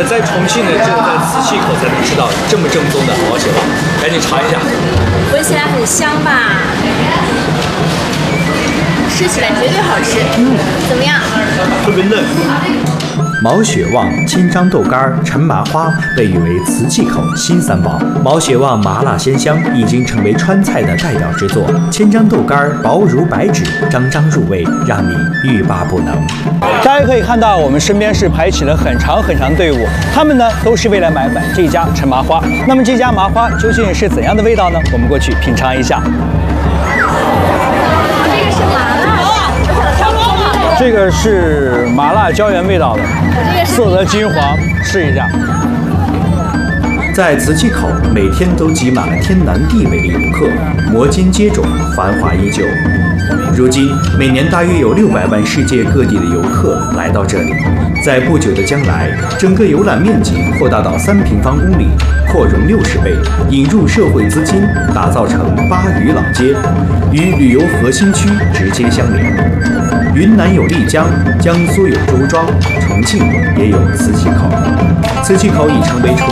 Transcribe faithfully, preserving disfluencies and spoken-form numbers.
在重庆呢，只有在磁器口才能吃到这么正宗的毛血旺，赶紧尝一下。 闻起来很香吧？吃起来绝对好吃。嗯，怎么样？ 特别嫩。 毛血旺、千张豆干、陈麻花被誉为瓷器口新三宝。毛血旺麻辣鲜香，已经成为川菜的代表之作。千张豆干薄如白纸，张张入味，让你欲罢不能。 大家可以看到，我们身边是排起了很长很长的队伍，他们呢都是为了买买这家陈麻花。那么这家麻花究竟是怎样的味道呢？我们过去品尝一下。这个是麻辣椒盐味道的，色泽金黄，试一下。 在瓷器口，每天都挤满了天南地北的游客，摩肩接踵，繁华依旧。如今，每年大约有六百万世界各地的游客来到这里。在不久的将来，整个游览面积扩大到三平方公里，扩容六十倍，引入社会资金，打造成巴渝老街，与旅游核心区直接相连。云南有丽江，江苏有周庄，重庆也有磁器口。磁器口已成为重